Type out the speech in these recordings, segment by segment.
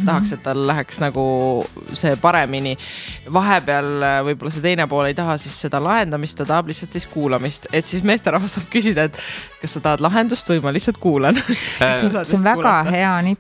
tahaks, et tal läheks nagu see paremini. Vahepeal võib-olla see teine pool ei taha siis seda lahendamist, ta tahab lihtsalt siis kuulamist, et siis meesterahvas saab küsida, et kas sa tahad lahendust või ma lihtsalt kuulan. See on väga hea nipp.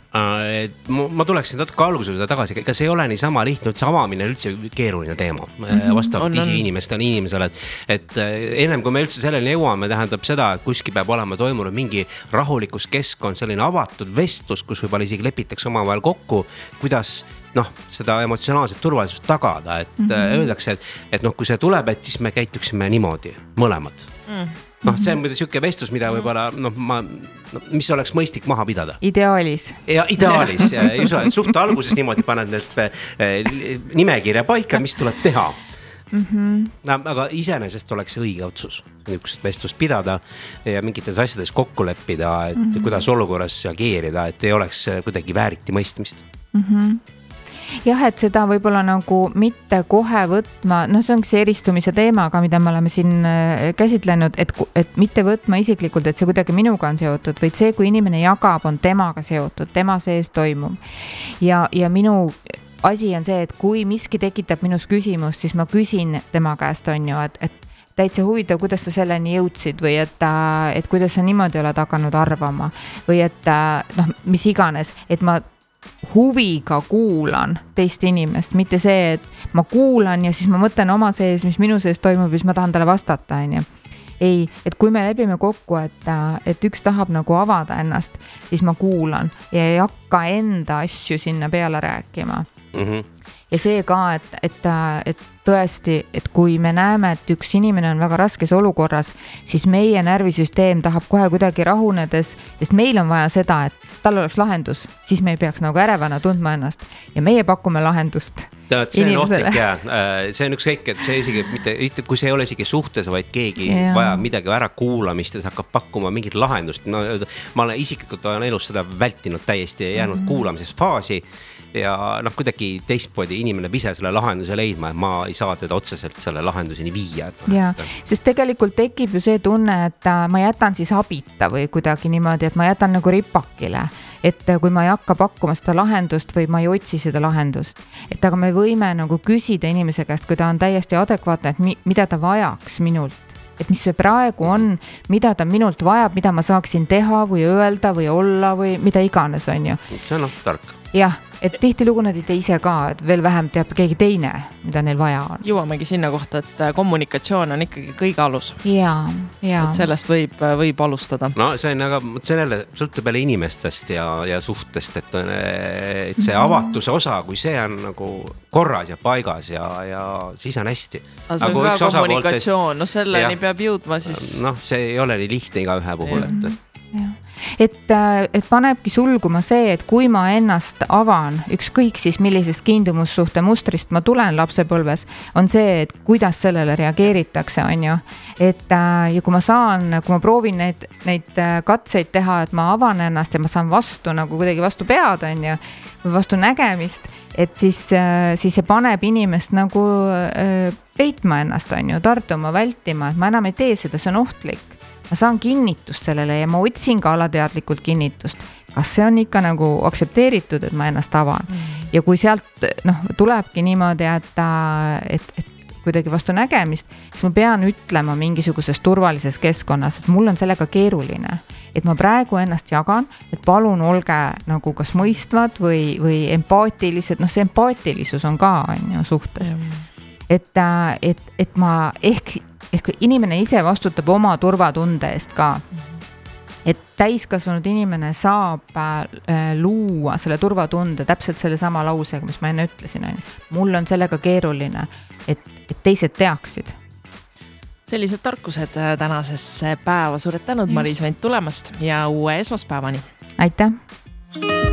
Ma tuleksin natuke algusele tagasi, kas ei ole nii sama lihtne, et see avamine on üldse keeruline teema vastavalt inimesele, et ennem kui me üldse selleni jõuame, tähendab seda, et kuskil peab olema toimunud mingi rahulikus keskkond, selline avatud vestlus, kus võib-olla isegi lepitakse omavahel kokku, kuidas seda emotsionaalset turvalisust tagada, et öeldakse, et kui see tuleb, et siis me käituksime niimoodi, mõlemad. See on siuke vestlus, mida võib-olla mis oleks mõistlik maha pidada. Ideaalis. Ja ideaalis. Suht alguses niimoodi paned need nimekirja paika, mis tuleb teha. Aga iseenesest oleks õige otsus niisugust vestlust pidada ja mingites asjades kokku leppida, et kuidas olukorras reageerida, et ei oleks kuidagi vääriti mõistmist. Jah, et seda võib-olla nagu mitte kohe võtma, see ongi see eristumise teemaga, mida me oleme siin käsitlenud, et mitte võtma isiklikult, et see kuidagi minuga on seotud, vaid see, kui inimene jagab, on temaga seotud, tema sees toimub. Ja minu asi on see, et kui miski tekitab minus küsimus, siis ma küsin tema käest, on ju, et täitsa huvitav, kuidas sa selleni jõudsid või et kuidas sa niimoodi oled hakanud arvama või et mis iganes, et ma huviga kuulan teist inimest, mitte see, et ma kuulan ja siis ma mõtlen oma sees, mis minu sees toimub ja siis ma tahan talle vastata, on ju. Ei, et kui me lepime kokku, et üks tahab nagu avada ennast, siis ma kuulan ja ei hakka enda asju sinna peale rääkima. Ja see ka, et tõesti, et kui me näeme, et üks inimene on väga raskes olukorras, siis meie närvisüsteem tahab kohe kuidagi rahunedes, sest meil on vaja seda, et tal oleks lahendus, siis me ei peaks nagu ärevana tundma ennast ja meie pakume lahendust. See on ohtlik ja see on üks hetk, et see isegi mitte, kui see ei ole isegi suhtes, vaid keegi vaja midagi ära kuulamist ja see hakkab pakkuma mingit lahendust. Ma olen isiklikult elus seda vältinud täiesti ja jäänud kuulamises faasi ja kuidagi teistpoodi inimene ise selle lahenduse leidma, et ma ei saa teda otseselt selle lahenduseni viia. Sest tegelikult tekib ju see tunne, et ma jätan siis abita või kuidagi niimoodi, et ma jätan nagu ripakile, et kui ma ei hakka pakkuma seda lahendust või ma ei otsi seda lahendust, et aga me võime nagu küsida inimese käest, kui ta on täiesti adekvaatne, et mida ta vajaks minult, et mis see praegu on, mida ta minult vajab, mida ma saaksin teha või öelda või olla või mida iganes on ju. See on tark. Jah, et tihtilugu nad ei tee ise ka, et veel vähem teab keegi teine, mida neil vaja on. Jõuamegi sinna kohta, et kommunikatsioon on ikkagi kõige alus. Ja. Et sellest võib alustada. See on, aga sellele sõltub jälle inimestest ja suhtest, et see avatuse osa, kui see on nagu korras ja paigas ja siis on hästi. See on ka kommunikatsioon, selleni peab jõudma siis. See ei ole nii lihtne iga ühe puhul, et panebki sulguma see, et kui ma ennast avan, ükskõik siis millisest kiindumussuhte mustrist ma tulen lapsepõlves, on see, et kuidas sellele reageeritakse, on ju. Ja kui ma proovin neid katseid teha, et ma avan ennast ja ma saan vastu nagu kuidagi vastu pead, on ju, või vastu nägemist, et siis see paneb inimest nagu peitma ennast, on ju, tarduma, vältima, et ma enam ei tee seda, see on ohtlik. Ma saan kinnitust sellele ja ma otsin ka alateadlikult kinnitust. Kas see on ikka nagu aktsepteeritud, et ma ennast avan? Ja kui sealt tulebki niimoodi, et kuidagi vastu nägemist, siis ma pean ütlema mingisuguses turvalises keskkonnas, et mul on sellega keeruline. Et ma praegu ennast jagan, et palun olge nagu kas mõistvad või empaatilised. See empaatilisus on ka suhtes. Et ma ehk inimene ise vastutab oma turvatunde eest ka. Et täiskasvanud inimene saab luua selle turvatunde täpselt selle sama lausega, mis ma enne ütlesin. Mul on sellega keeruline, et teised teaksid. Sellised tarkused tänasesse päeva. Suured tänud, Maris Vent tulemast ja uue esmaspäevani. Aitäh!